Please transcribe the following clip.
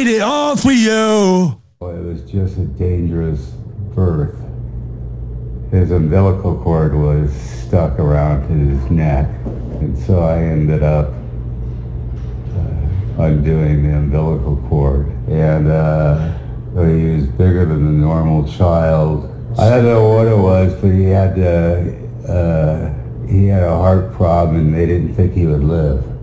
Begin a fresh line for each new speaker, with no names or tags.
did it all for you.
It was just a dangerous birth. His umbilical cord was stuck around his neck, and so I ended up undoing the umbilical cord. And he was bigger than the normal child. I don't know what it was, but he had a heart problem, and they didn't think he would live.